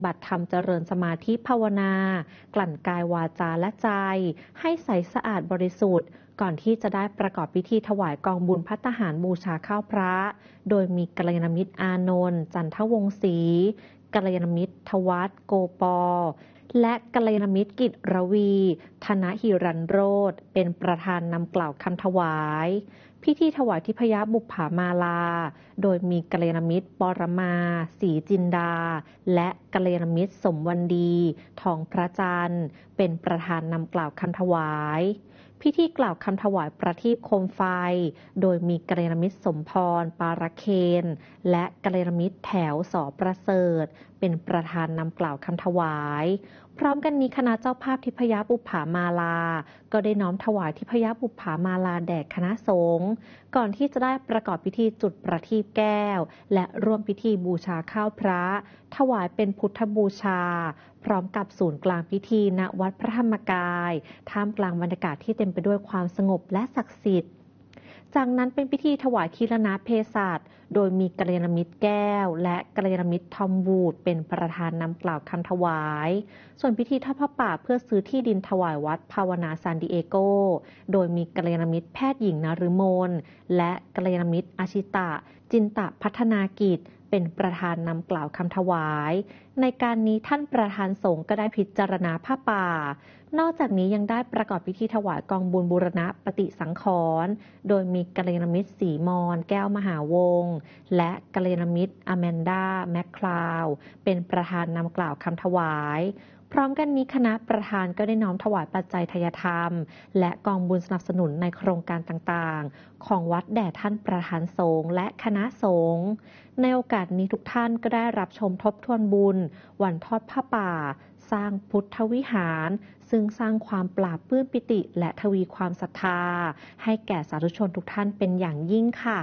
บัติธรรมเจริญสมาธิภาวนากลั่นกายวาจาและใจให้ใสสะอาดบริสุทธิ์ก่อนที่จะได้ประกอบพิธีถวายกองบุญภัตตาหารบูชาข้าวพระโดยมีกัลยาณมิตรอานนท์จันทวงศ์ศรีกัลยาณมิตรทวัฒน์โกปอและกัลยาณมิตรกิจรวีธนหิรันโรธเป็นประธานนำกล่าวคำถวายพิธีถวายทิพยบุปผามาลาโดยมีกัลยาณมิตรปรมาศรีจินดาและกัลยาณมิตรสมวันดีทองพระจันทร์เป็นประธานนำกล่าวคำถวายพิธีกล่าวคำถวายประทีปโคมไฟโดยมีกัลยาณมิตรสมพรปาระเคนและกัลยาณมิตรแถวสอประเสริฐเป็นประธานนำกล่าวคำถวายพร้อมกันนี้คณะเจ้าภาพทิพยบุปผามาลาก็ได้น้อมถวายทิพยบุปผามาลาแด่คณะสงฆ์ก่อนที่จะได้ประกอบพิธีจุดประทีปแก้วและร่วมพิธีบูชาข้าวพระถวายเป็นพุทธบูชาพร้อมกับศูนย์กลางพิธีณวัดพระธรรมกายท่ามกลางบรรยากาศที่เต็มไปด้วยความสงบและศักดิ์สิทธิ์จากนั้นเป็นพิธีถวายคีรณเภสัชโดยมีกัลยาณมิตรแก้วและกัลยาณมิตรทอมวูดเป็นประธานนำกล่าวคำถวายส่วนพิธีทอดผ้าป่าเพื่อซื้อที่ดินถวายวัดภาวนาซานดิเอโกโดยมีกัลยาณมิตรแพทย์หญิงนฤมลและกัลยาณมิตรอาชิตะจินตะพัฒนากิจเป็นประธานนำกล่าวคำถวายในการนี้ท่านประธานสงฆ์ก็ได้พิจารณาผ้าป่านอกจากนี้ยังได้ประกอบพิธีถวายกองบุญบูรณะปฏิสังขรณ์โดยมีกัลยาณมิตรศรีมรแก้วมหาวงศ์และกัลยาณมิตรอแมนดาแมคคลาวเป็นประธานนำกล่าวคำถวายพร้อมกันนี้คณะประธานก็ได้น้อมถวายปัจจัยทายธรรมและกองบุญสนับสนุนในโครงการต่างๆของวัดแด่ท่านประธานสงฆ์และคณะสงฆ์ในโอกาสนี้ทุกท่านก็ได้รับชมทบทวนบุญวันทอดผ้าป่าสร้างพุทธวิหารซึ่งสร้างความปราบปลื้มปิติและทวีความศรัทธาให้แก่สาธุชนทุกท่านเป็นอย่างยิ่งค่ะ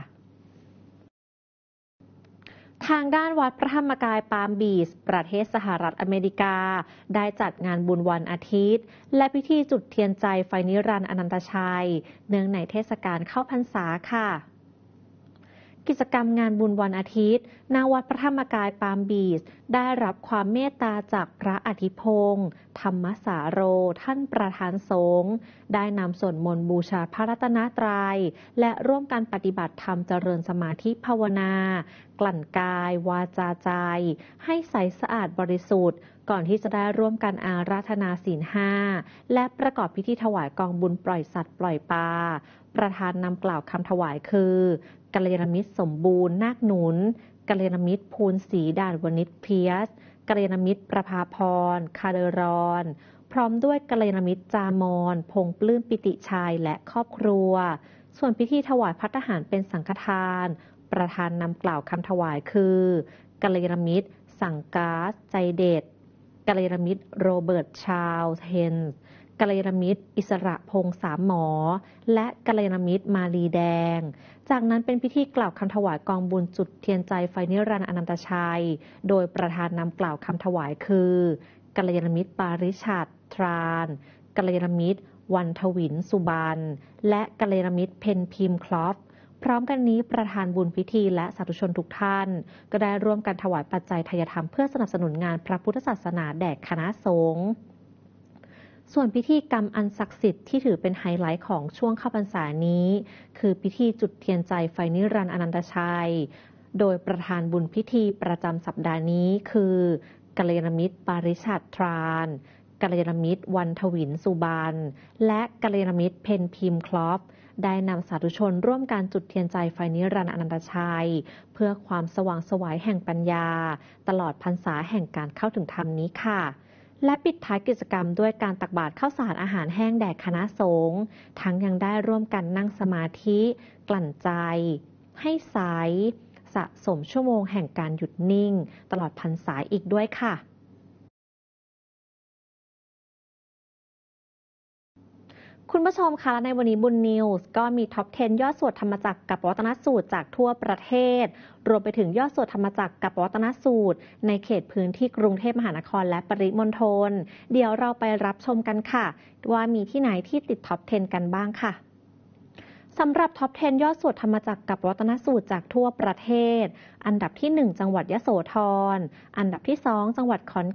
ทางด้านวัดพระธรรมกายปาล์มบีชประเทศสหรัฐอเมริกาได้จัดงานบุญวันอาทิตย์และพิธีจุดเทียนใจไฟนิรันดร์อนันตชัยเนื่องในเทศกาลเข้าพรรษาค่ะกิจกรรมงานบุญวันอาทิตย์ณวัดพระธรรมกายปาล์มบีชได้รับความเมตตาจากพระอธิพงศ์ธรรมสาโรท่านประธานสงฆ์ได้นำสวดมนต์บูชาพระรัตนตรัยและร่วมกันปฏิบัติธรรมเจริญสมาธิภาวนากลั่นกายวาจาใจให้ใสสะอาดบริสุทธิ์ก่อนที่จะได้ร่วมกันอาราธนาศีล 5และประกอบพิธีถวายกองบุญปล่อยสัตว์ปล่อยปลาประธานนำกล่าวคำถวายคือกัลยาณมิตรสมบูรณ์นาคหนุนกัลยาณมิตรภูลศรีด่านวณิชเพียสกัลยาณมิตรประภาพรคาเดรอนพร้อมด้วยกัลยาณมิตรจามอนพงษ์ปลื้มปิติชัยและครอบครัวส่วนพิธีถวายภัตตาหารเป็นสังฆทานประธานนำกล่าวคำถวายคือกัลยาณมิตรสังกาสใจเด็ดกัลยาณมิตรโรเบิร์ตชาลส์เฮนส์กัลยาณมิตรอิสระพงษ์สามหมอและกัลยาณมิตรมาลีแดงจากนั้นเป็นพิธีกล่าวคำถวายกองบุญจุดเทียนใจไฟนิรันดร์อนันตชัยโดยประธานนำกล่าวคำถวายคือกัลยาณมิตรปาริชัดทรานกัลยาณมิตรวันทวินสุบันและกัลยาณมิตรเพนพิมคลอฟพร้อมกันนี้ประธานบุญพิธีและสาธุชนทุกท่านก็ได้ร่วมกันถวายปัจจัยทายธรรมเพื่อสนับสนุนงานพระพุทธศาสนาแด่คณะสงฆ์ส่วนพิธีกรรมอันศักดิ์สิทธิ์ที่ถือเป็นไฮไลท์ของช่วงเข้าพรรษานี้คือพิธีจุดเทียนใจไฟนิรันดร์อนันตชัยโดยประธานบุญพิธีประจำสัปดาห์นี้คือกัลยาณมิตรปาริชัดทรานกัลยาณมิตรวันทวินสุบันและกัลยาณมิตรเพนพิมคลอฟได้นำสาธุชนร่วมการจุดเทียนใจไฟนิรันดร์อนันตชัยเพื่อความสว่างไสวแห่งปัญญาตลอดพรรษาแห่งการเข้าถึงธรรมนี้ค่ะและปิดท้ายกิจกรรมด้วยการตักบาตรข้าวสารอาหารแห้งแด่คณะสงฆ์ทั้งยังได้ร่วมกันนั่งสมาธิกลั่นใจให้ใสสะสมชั่วโมงแห่งการหยุดนิ่งตลอดพรรษาอีกด้วยค่ะคุณผู้ชมคะในวันนี้บุญนิวส์ก็มีท็อป 10 ยอดสวดธรรมจักรกับปวัตนสูตรจากทั่วประเทศรวมไปถึงยอดสวดธรรมจักรกับปวัตนสูตรในเขตพื้นที่กรุงเทพมหานครและปริมณฑลเดี๋ยวเราไปรับชมกันค่ะว่ามีที่ไหนที่ติดท็อป 10 กันบ้างค่ะสำหรับท็อป 10 ยอดสวดธรรมจักรกับปวัตนสูตรจากทั่วประเทศอันดับที่ 1 จังหวัดยโสธรอันดับที่ 2 จังหวัดขอน